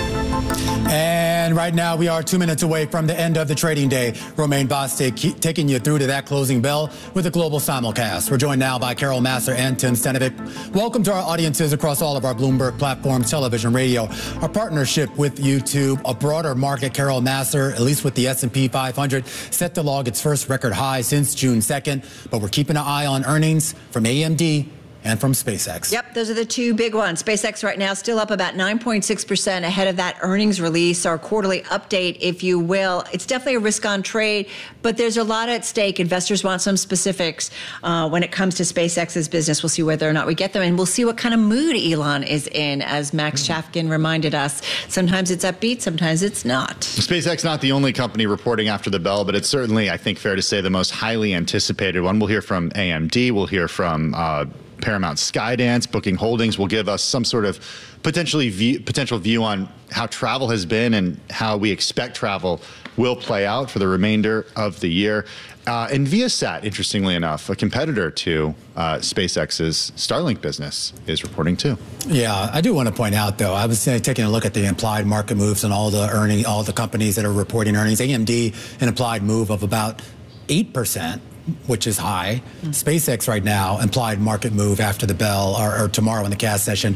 S11: And right now, we are 2 minutes away from the end of the trading day. Romaine Bostick taking you through to that closing bell with a global simulcast. We're joined now by Carol Massar and Tim Stenovic. Welcome to our audiences across all of our Bloomberg platforms, television, radio. Our partnership with YouTube, a broader market. Carol Massar, at least with the S&P 500, set to log its first record high since June 2nd. But we're keeping an eye on earnings from AMD and from SpaceX.
S3: Yep, those are the two big ones. SpaceX right now still up about 9.6% ahead of that earnings release, our quarterly update, if you will. It's definitely a risk on trade, but there's a lot at stake. Investors want some specifics when it comes to SpaceX's business. We'll see whether or not we get them, and we'll see what kind of mood Elon is in, as Max Chafkin reminded us. Sometimes it's upbeat, sometimes it's not.
S2: SpaceX not the only company reporting after the bell, but it's certainly, I think, fair to say the most highly anticipated one. We'll hear from AMD, we'll hear from Paramount Skydance. Booking Holdings will give us some sort of potential view on how travel has been and how we expect travel will play out for the remainder of the year. And Viasat, interestingly enough, a competitor to SpaceX's Starlink business, is reporting too.
S11: Yeah, I do want to point out, though, I was taking a look at the implied market moves and all the companies that are reporting earnings. AMD, an implied move of about 8%. Which is high. SpaceX right now, implied market move after the bell, or tomorrow in the cast session,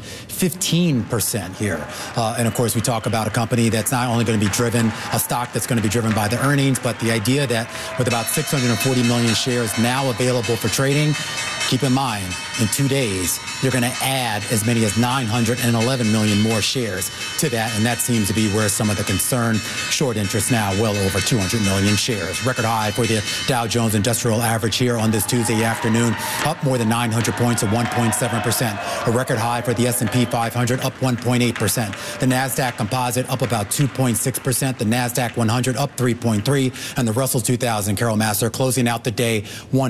S11: 15% here. And of course, we talk about a company that's not only going to be driven, a stock that's going to be driven by the earnings, but the idea that with about 640 million shares now available for trading, keep in mind, in 2 days, you're going to add as many as 911 million more shares to that, and that seems to be where some of the concern, short interest now, well over 200 million shares. Record high for the Dow Jones Industrial Average here on this Tuesday afternoon, up more than 900 points at 1.7%. A record high for the S&P 500, up 1.8%. The NASDAQ Composite up about 2.6%. The NASDAQ 100 up 3.3%. And the Russell 2000, Carol Massar, closing out the day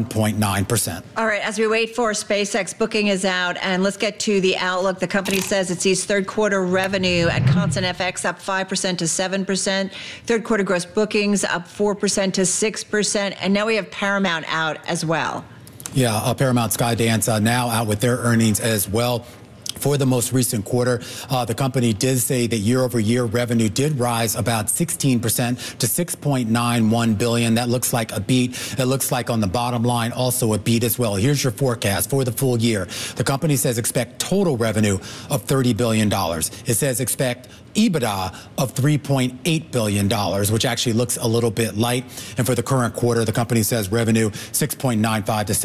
S11: 1.9%.
S3: All right, as we wait for SpaceX, booking is out, and let's get to the outlook. The company says it sees third quarter revenue at constant FX up 5% to 7%. Third quarter gross bookings up 4% to 6%. And now we have Paramount out as well.
S11: Yeah, Paramount Skydance now out with their earnings as well. For the most recent quarter, the company did say that year-over-year revenue did rise about 16% to $6.91 billion. That looks like a beat. It looks like on the bottom line also a beat as well. Here's your forecast for the full year. The company says expect total revenue of $30 billion. It says expect EBITDA of $3.8 billion, which actually looks a little bit light. And for the current quarter, the company says revenue 6.95 to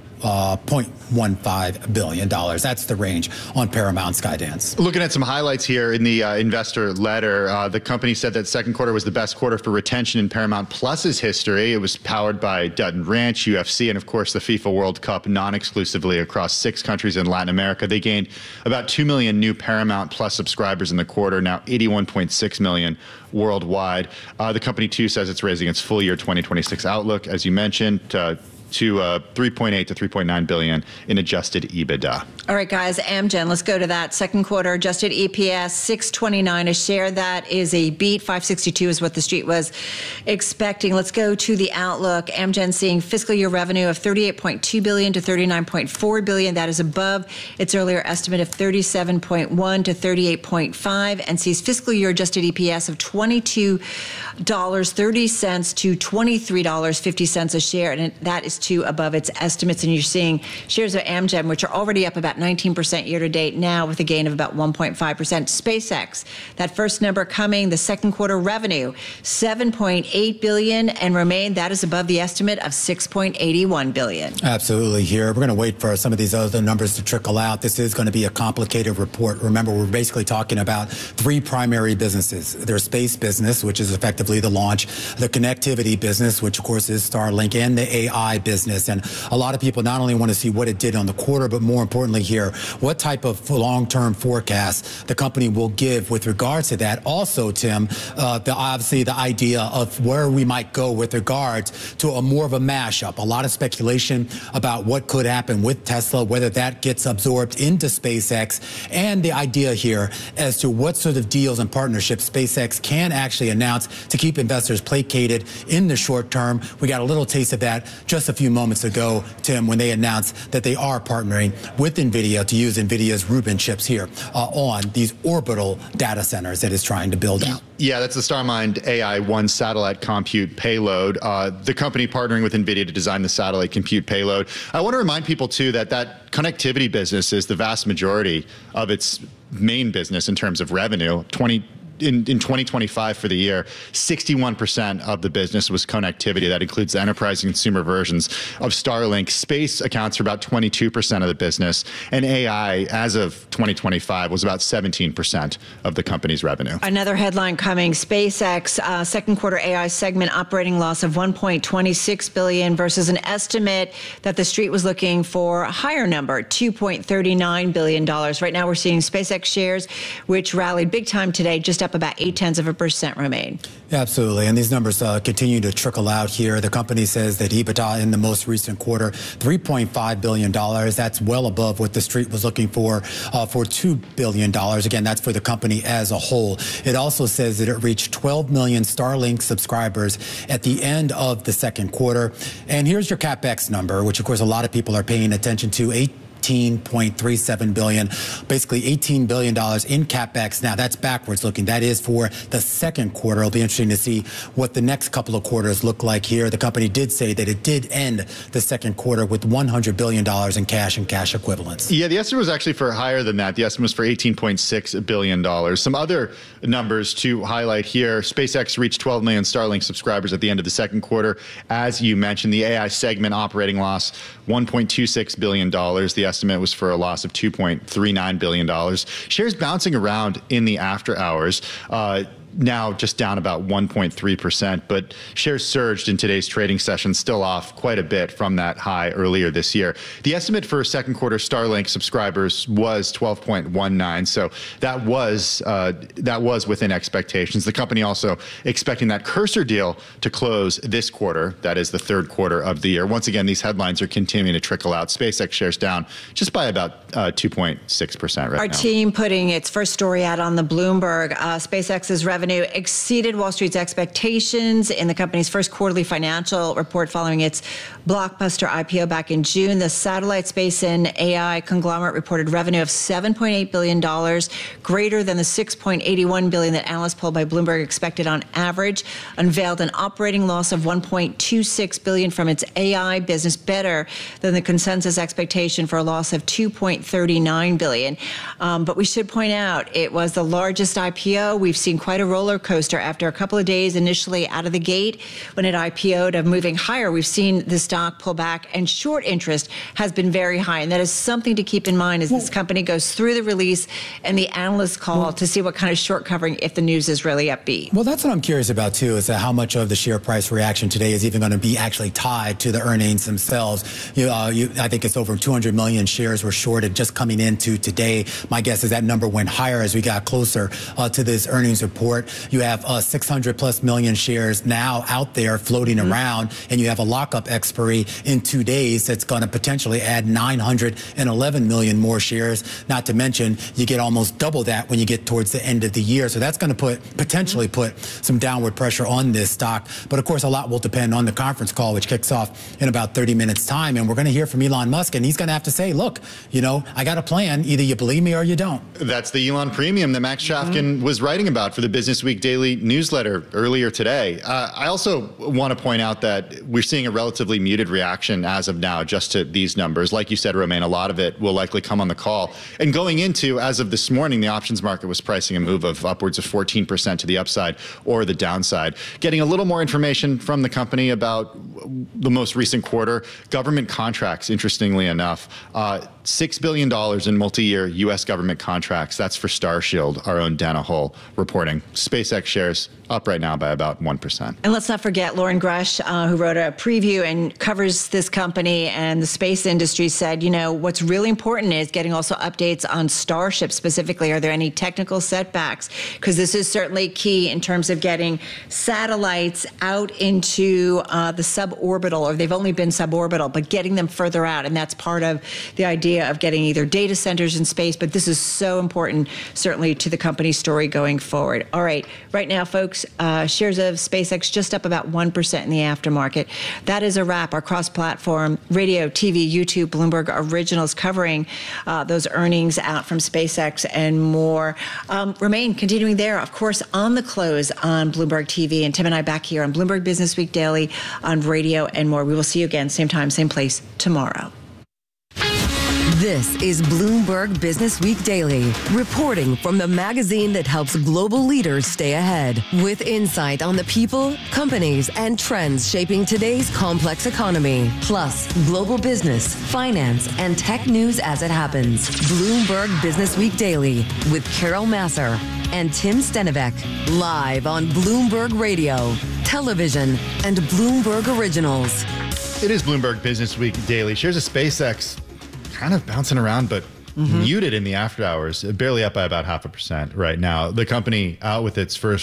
S11: 7.15 billion. That's the range on Paramount Skydance.
S2: Looking at some highlights here in the investor letter, the company said that second quarter was the best quarter for retention in Paramount Plus's history. It was powered by Dutton Ranch, UFC, and of course the FIFA World Cup non-exclusively across 6 countries in Latin America. They gained about 2 million new Paramount Plus subscribers in the quarter, now 81.6 million worldwide. The company too says it's raising its full year 2026 outlook, as you mentioned, to 3.8 to 3.9 billion in adjusted EBITDA.
S3: All right, guys, Amgen, let's go to that. Second quarter adjusted EPS, $6.29 a share. That is a beat. $5.62 is what the street was expecting. Let's go to the outlook. Amgen seeing fiscal year revenue of $38.2 billion to $39.4 billion. That is above its earlier estimate of $37.1 to $38.5, and sees fiscal year adjusted EPS of $22.30 to $23.50 a share, and that is to above its estimates. And you're seeing shares of Amgen, which are already up about 19% year to date now with a gain of about 1.5%. SpaceX, that first number coming, the second quarter revenue, $7.8 billion, and remain that is above the estimate of $6.81 billion.
S11: Absolutely. Here, we're going to wait for some of these other numbers to trickle out. This is going to be a complicated report. Remember, we're basically talking about three primary businesses. Their space business, which is effectively the launch, the connectivity business, which of course is Starlink, and the AI business. And a lot of people not only want to see what it did on the quarter, but more importantly here, what type of long-term forecast the company will give with regards to that. Also, Tim, obviously the idea of where we might go with regards to a more of a mashup. A lot of speculation about what could happen with Tesla, whether that gets absorbed into SpaceX, and the idea here as to what sort of deals and partnerships SpaceX can actually announce to keep investors placated in the short term. We got a little taste of that just a few moments ago, Tim, when they announced that they are partnering with NVIDIA to use NVIDIA's Rubin chips here on these orbital data centers that it's trying to build out.
S2: Yeah, that's the Starmind AI-1 satellite compute payload. The company partnering with NVIDIA to design the satellite compute payload. I want to remind people, too, that connectivity business is the vast majority of its main business in terms of revenue. In 2025 for the year, 61% of the business was connectivity. That includes the enterprise and consumer versions of Starlink. Space accounts for about 22% of the business. And AI, as of 2025, was about 17% of the company's revenue.
S3: Another headline coming, SpaceX, second quarter AI segment operating loss of $1.26 billion versus an estimate that the street was looking for a higher number, $2.39 billion. Right now we're seeing SpaceX shares, which rallied big time today, just up about 0.8% remain.
S11: Absolutely. And these numbers continue to trickle out here. The company says that EBITDA in the most recent quarter, $3.5 billion. That's well above what the street was looking for $2 billion. Again, that's for the company as a whole. It also says that it reached 12 million Starlink subscribers at the end of the second quarter. And here's your CapEx number, which of course a lot of people are paying attention to, $18.37 billion, basically $18 billion in CapEx. Now that's backwards looking. That is for the second quarter. It'll be interesting to see what the next couple of quarters look like here. The company did say that it did end the second quarter with $100 billion in cash and cash equivalents.
S2: Yeah, the estimate was actually for higher than that. The estimate was for $18.6 billion. Some other numbers to highlight here. SpaceX reached 12 million Starlink subscribers at the end of the second quarter. As you mentioned, the AI segment operating loss, $1.26 billion. The estimate was for a loss of $2.39 billion. Shares bouncing around in the after hours. Now just down about 1.3%, but shares surged in today's trading session, still off quite a bit from that high earlier this year. The estimate for second quarter Starlink subscribers was 12.19, so that was within expectations. The company also expecting that Cursor deal to close this quarter, that is the third quarter of the year. Once again, these headlines are continuing to trickle out. SpaceX shares down just by about 2.6% right now.
S3: Our team putting its first story out on the Bloomberg. SpaceX's revenue exceeded Wall Street's expectations in the company's first quarterly financial report following its blockbuster IPO back in June. The satellite, space, and AI conglomerate reported revenue of $7.8 billion, greater than the $6.81 billion that analysts polled by Bloomberg expected on average, unveiled an operating loss of $1.26 billion from its AI business, better than the consensus expectation for a loss of $2.39 billion. But we should point out it was the largest IPO. We've seen quite a roller coaster after a couple of days initially out of the gate when it IPO'd of moving higher. We've seen the stock pull back, and short interest has been very high. And that is something to keep in mind as this company goes through the release and the analyst call to see what kind of short covering if the news is really upbeat.
S11: Well, that's what I'm curious about, too, is how much of the share price reaction today is even going to be actually tied to the earnings themselves. I think it's over 200 million shares were shorted just coming into today. My guess is that number went higher as we got closer to this earnings report. You have 600 plus million shares now out there floating around, and you have a lockup expiry in 2 days that's going to potentially add 911 million more shares. Not to mention, you get almost double that when you get towards the end of the year. So that's going to potentially put some downward pressure on this stock. But of course, a lot will depend on the conference call, which kicks off in about 30 minutes time. And we're going to hear from Elon Musk, and he's going to have to say, look, I got a plan. Either you believe me or you don't.
S2: That's the Elon premium that Max Chafkin was writing about for the Business Business Week Daily newsletter earlier today. I also want to point out that we're seeing a relatively muted reaction as of now just to these numbers. Like you said, Romaine, a lot of it will likely come on the call. And going into, as of this morning, the options market was pricing a move of upwards of 14% to the upside or the downside. Getting a little more information from the company about the most recent quarter. Government contracts, interestingly enough, $6 billion in multi-year U.S. government contracts. That's for Starshield, our own Dana Hull reporting. SpaceX shares up right now by about 1%.
S3: And let's not forget Lauren Grush, who wrote a preview and covers this company and the space industry, said, what's really important is getting also updates on Starship specifically. Are there any technical setbacks? Because this is certainly key in terms of getting satellites out into the suborbital, or they've only been suborbital, but getting them further out. And that's part of the idea of getting either data centers in space. But this is so important, certainly, to the company's story going forward. All right. Right now, folks, shares of SpaceX just up about 1% in the aftermarket. That is a wrap. Our cross-platform radio, TV, YouTube, Bloomberg Originals covering those earnings out from SpaceX and more. Remain continuing there, of course, on the close on Bloomberg TV. And Tim and I back here on Bloomberg Business Week Daily on radio and more. We will see you again, same time, same place tomorrow.
S12: This is Bloomberg Business Week Daily, reporting from the magazine that helps global leaders stay ahead, with insight on the people, companies, and trends shaping today's complex economy, plus global business, finance, and tech news as it happens. Bloomberg Business Week Daily with Carol Massar and Tim Stenivek, live on Bloomberg Radio, television, and Bloomberg Originals.
S2: It is Bloomberg Business Week Daily. Shares of SpaceX kind of bouncing around, but muted in the after hours, barely up by about 0.5% right now. The company out with its first